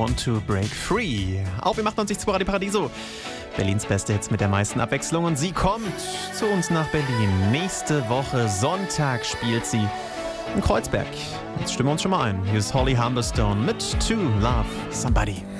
Want to Break Free. Auf im 98.2 Radio Paradiso. Berlins beste Hits mit der meisten Abwechslung. Und sie kommt zu uns nach Berlin. Nächste Woche Sonntag spielt sie in Kreuzberg. Jetzt stimmen wir uns schon mal ein. Hier ist Holly Humberstone mit To Love Somebody.